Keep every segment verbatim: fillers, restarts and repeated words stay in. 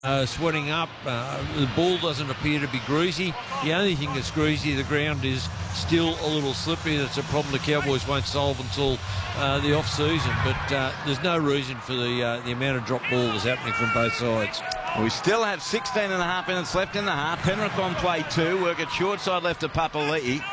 Uh, sweating up, uh, the ball doesn't appear to be greasy. The only thing that's greasy, the ground is still a little slippery. That's a problem the Cowboys won't solve until uh, the off-season. But uh, there's no reason for the uh, the amount of drop ball that's happening from both sides. We still have sixteen and a half minutes left in the half. Penrith on play two. Work it short side left to Papali'i.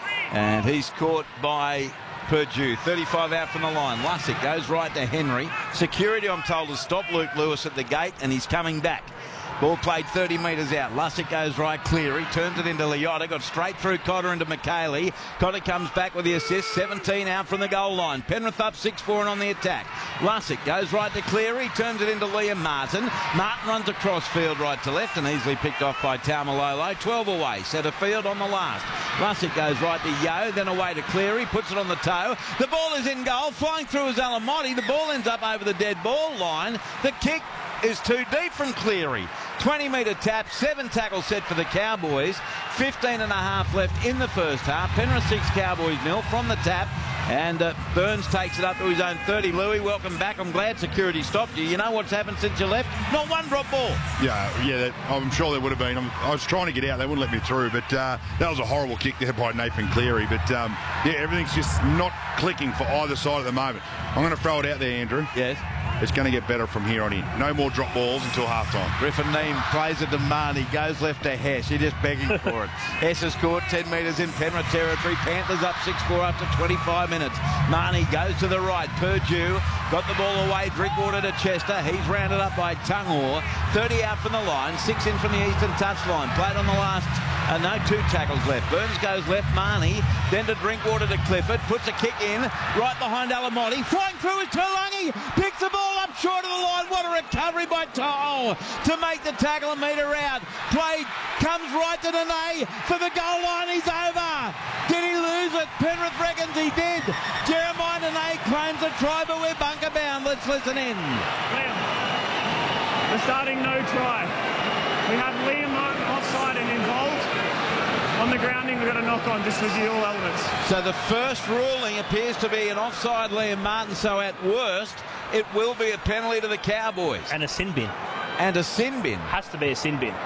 And he's caught by Purdue. thirty-five out from the line. Lussick goes right to Henry. Security, I'm told, has stopped Luke Lewis at the gate, and he's coming back. Ball played thirty metres out. Lussick goes right, Cleary, turns it into Liotta, got straight through Cotter into McKaylee. Cotter comes back with the assist, seventeen out from the goal line. Penrith up six four and on the attack. Lussick goes right to Cleary, turns it into Liam Martin. Martin runs across field right to left and easily picked off by Taumalolo. twelve away, centre field on the last. Lussick goes right to Yeo, then away to Cleary, puts it on the toe. The ball is in goal, flying through is Alamotti. The ball ends up over the dead ball line. The kick is too deep from Cleary. twenty metre tap, seven tackles set for the Cowboys. fifteen and a half left in the first half. Penrith six, Cowboys nil from the tap. And uh, Burns takes it up to his own thirty. Louis, welcome back. I'm glad security stopped you. You know what's happened since you left? Not one drop ball. Yeah, yeah. That, I'm sure there would have been. I'm, I was trying to get out. They wouldn't let me through. But uh, that was a horrible kick there by Nathan Cleary. But, um, yeah, everything's just not clicking for either side at the moment. I'm going to throw it out there, Andrew. Yes. It's going to get better from here on in. No more drop balls until halftime. Griffin Neame plays it to Marnie, goes left to Hess. He's just begging for it. Hess has scored ten metres in Penrith territory. Panthers up six four after twenty-five minutes. Marnie goes to the right. Purdue got the ball away. Drinkwater to Chester. He's rounded up by Tungor. thirty out from the line. Six in from the eastern touchline. Played on the last. Uh, no, two tackles left. Burns goes left. Marnie. Then to Drinkwater to Clifford. Puts a kick in. Right behind Alamotti. Flying through is Talangi. Picks the ball up short of the line. What a recovery by To'o to make the tackle a metre out. Played, comes right to Nene for the goal line. He's over. Did he lose it? Penrith reckons he did. Jeremiah Nene claims a try, but we're bunker bound. Let's listen in. Liam, we're starting no try. We have Liam Martin offside and involved. On the grounding, we've got a knock on, just review all elements. So the first ruling appears to be an offside Liam Martin, so at worst, it will be a penalty to the Cowboys. And a sin bin. And a sin bin. Has to be a sin bin.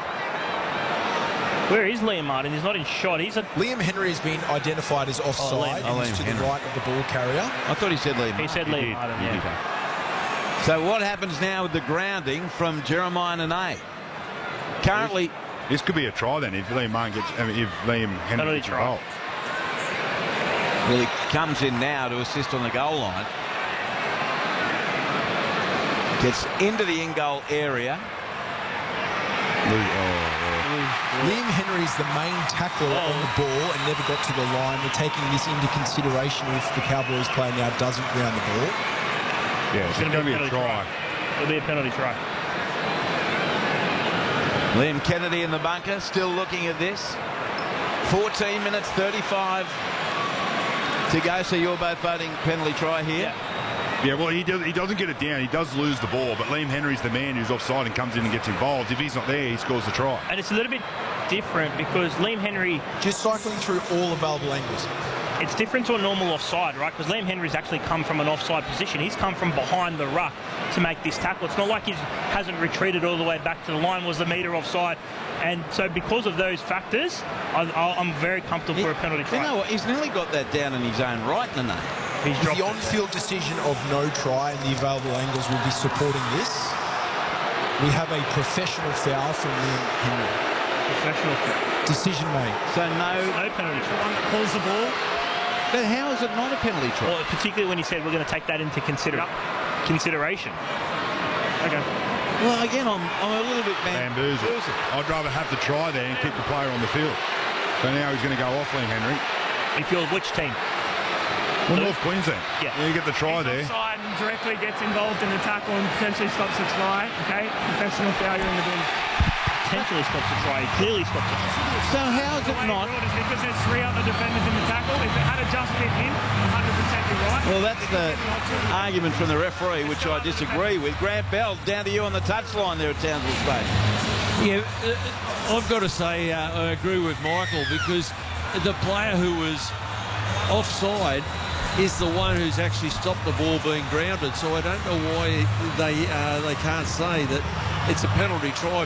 Where is Liam Martin? He's not in shot. He's a... Liam Henry has been identified as offside. Oh, and he's to Henry. the right of the ball carrier. I thought he said Liam. He said Liam Martin, yeah. Okay. So what happens now with the grounding from Jeremiah Nene? Currently... This could be a try then if Liam Martin gets, I mean, if Liam Henry gets try. involved. Well, he comes in now to assist on the goal line. Gets into the in-goal area. Oh, oh. Liam Henry is the main tackler Oh. on the ball and never got to the line. We're taking this into consideration if the Cowboys player now doesn't ground the ball. Yeah, it's, It's going to be a penalty try. It'll be a penalty try. Liam Kennedy in the bunker, still looking at this. fourteen minutes, thirty-five to go. So you're both voting penalty try here? Yeah. Yeah, well, he, does, he doesn't get it down. He does lose the ball, but Liam Henry's the man who's offside and comes in and gets involved. If he's not there, he scores the try. And it's a little bit different because Liam Henry... Just cycling through all available angles. It's different to a normal offside, right? Because Liam Henry's actually come from an offside position. He's come from behind the ruck to make this tackle. It's not like he hasn't retreated all the way back to the line, was the metre offside. And so because of those factors, I, I, I'm very comfortable He, for a penalty try. You know what? He's nearly got that down in his own right, Nene. He's dropped The it. on-field decision of no try and the available angles will be supporting this. We have a professional foul from Liam Henry. Professional foul. Decision made. So no... No penalty try. One that pulls the ball. But how is it not a penalty try? Well, particularly when he said we're going to take that into consider consideration. Okay. Well, again, I'm, I'm a little bit Bamboozled. bamboozled. I'd rather have the try there and keep the player on the field. So now he's going to go off Liam Henry. If you're which team? Well, North Queensland. Yeah. You get the try He's there. offside and directly gets involved in the tackle and potentially stops the try. Okay, professional failure in the bin. Potentially stops the try. He clearly stops the try. So how is it The way not? it's ruled is because there's three other defenders in the tackle. If it had a just hit him, one hundred percent you're right. Well, that's the argument from the referee, which I disagree with. Grant Bell, down to you on the touchline there at Townsville Stadium. Yeah, uh, I've got to say uh, I agree with Michael because the player who was offside is the one who's actually stopped the ball being grounded. So I don't know why they uh, they can't say that it's a penalty try